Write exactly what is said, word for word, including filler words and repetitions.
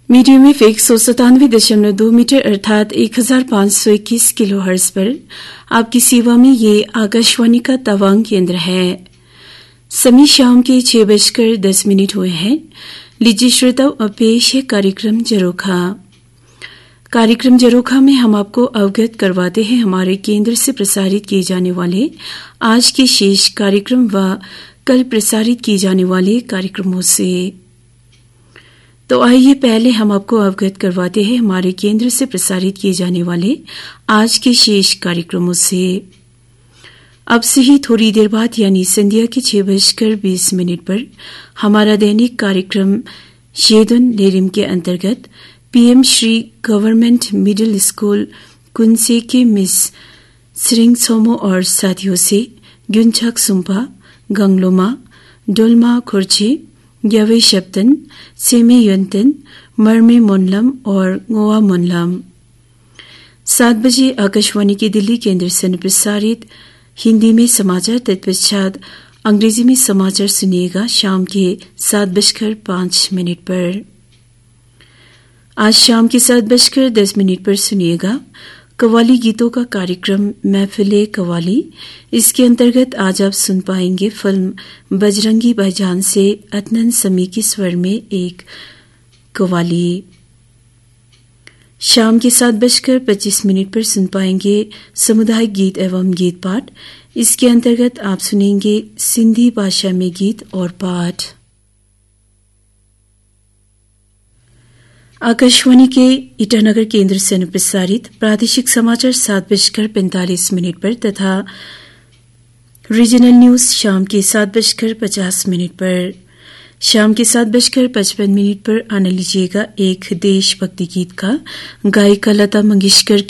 Medium wave एक सौ सतानवे दशमलव दो मीटर अर्थात एक हजार पांच सौ इक्कीस किलो हर्ट्ज पर आपकी सेवा में ये आकाशवाणी का तवांग केंद्र है। समय शाम के छह बजकर दस मिनट हुए हैं। लीजिए श्रोताओं, अब पेश है कार्यक्रम जरोखा। कार्यक्रम जरोखा में हम आपको अवगत करवाते हैं हमारे केंद्र से प्रसारित किए जाने वाले आज के शेष कार्यक्रम व कल प्रसारित किए जाने वाले कार्यक्रमों से। तो आइए पहले हम आपको अवगत करवाते हैं हमारे केंद्र से प्रसारित किए जाने वाले आज के शेष कार्यक्रमों से। अब से ही थोड़ी देर बाद यानी संध्या के छह बजकर बीस मिनट पर हमारा दैनिक कार्यक्रम शेदुन नेरिम के अंतर्गत PM Shri government middle school कुनसे के मिस सिरिंग सोमो और साथियों से ग्युनछक सुम्पा, गंगलोमा, डोलमा खुर्चे, यवे शब्दन, सेमे युनतन, मरमे मोनलम और गोवा मोनलम। सात बजे आकाशवाणी के दिल्ली केंद्र से प्रसारित हिंदी में समाचार, तत्पश्चात अंग्रेजी में समाचार सुनिएगा शाम के सात बजकर पांच मिनट पर। आज शाम के सात बजकर दस मिनट पर सुनिएगा कव्वाली गीतों का कार्यक्रम महफिले कव्वाली। इसके अंतर्गत आज आप सुन पाएंगे फिल्म बजरंगी भाईजान से अदनान समी के स्वर में एक कव्वाली। शाम के सात बजकर पच्चीस मिनट पर सुन पाएंगे सामुदायिक गीत एवं गीत पाठ। इसके अंतर्गत आप सुनेंगे सिंधी भाषा में गीत और पाठ। आकाशवाणी के ईटानगर केंद्र से प्रसारित प्रादेशिक समाचार सात बजकर पैंतालीस मिनट पर तथा रीजनल न्यूज शाम के सात बजकर पचास मिनट पर। शाम के सात बजकर पचपन मिनट पर आने लीजिएगा एक देशभक्ति गीत का गायिका लता मंगेशकर